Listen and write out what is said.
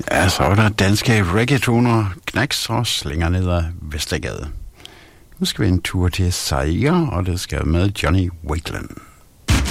Ja, så er der danske reggaetoner, knacks og slinger ned ad Vestergade. Nu skal vi en tur til Zaire, og det skal med Johnny Wakeland.